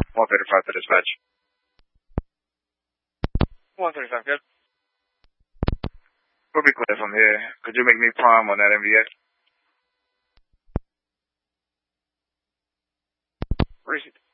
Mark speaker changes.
Speaker 1: 135 to dispatch.
Speaker 2: 135, good.
Speaker 1: We'll be clear from here. Could you make me prime on that MVX?
Speaker 2: Receipt.